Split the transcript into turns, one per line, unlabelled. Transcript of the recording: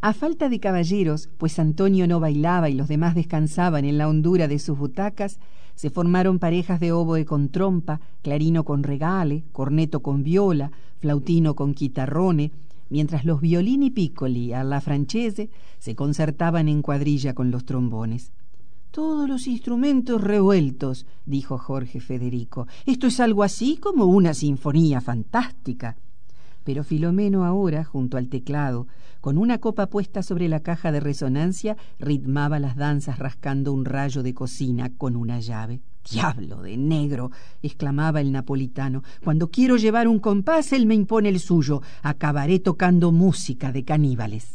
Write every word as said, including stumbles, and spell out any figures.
A falta de caballeros, pues Antonio no bailaba y los demás descansaban en la hondura de sus butacas, se formaron parejas de oboe con trompa, clarino con regale, corneto con viola, flautino con chitarrone, mientras los violini piccoli alla francese se concertaban en cuadrilla con los trombones. «Todos los instrumentos revueltos», dijo Jorge Federico. «Esto es algo así como una sinfonía fantástica». Pero Filomeno ahora, junto al teclado, con una copa puesta sobre la caja de resonancia, ritmaba las danzas rascando un rayo de cocina con una llave. «¡Diablo de negro!», exclamaba el napolitano. «Cuando quiero llevar un compás, él me impone el suyo. Acabaré tocando música de caníbales».